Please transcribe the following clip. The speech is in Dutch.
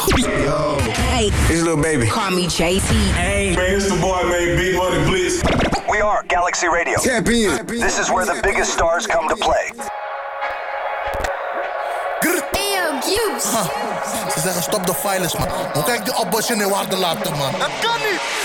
Yo. Hey. It's Lil Baby. Call me JT. Hey. Man, it's the boy, man. Big Money Blitz. We are Galaxy Radio. Tap in. This is where the biggest stars come to play. Ze zeggen stop de violence, man. Hoe kijk die opbos in de waarde laten, man? Dat kan niet!